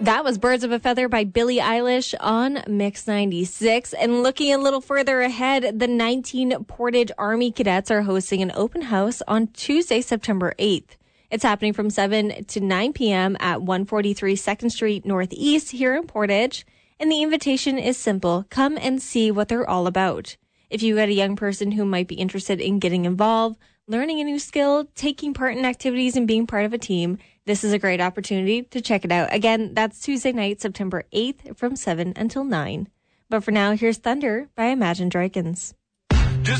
That was Birds of a Feather by Billie Eilish on Mix 96. And looking a little further ahead, the 19 Portage Army cadets are hosting an open house on Tuesday, September 8th. It's happening from 7 to 9 p.m. at 143 2nd Street Northeast here in Portage. And the invitation is simple. Come and see what they're all about. If you got a young person who might be interested in getting involved, learning a new skill, taking part in activities, and being part of a team, this is a great opportunity to check it out. Again, that's Tuesday night, September 8th from 7 until 9. But for now, here's Thunder by Imagine Dragons.